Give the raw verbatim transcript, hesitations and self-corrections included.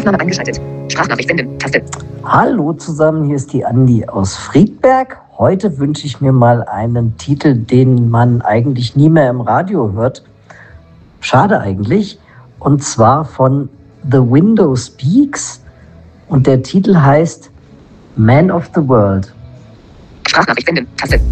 Aufnahme eingeschaltet. Sprachnachricht senden. Taste. Hallo zusammen, hier ist die Andi aus Friedberg. Heute wünsche ich mir mal einen Titel, den man eigentlich nie mehr im Radio hört. Schade eigentlich. Und zwar von The Window Speaks. Und der Titel heißt Man of the World. Sprachnachricht senden. Taste.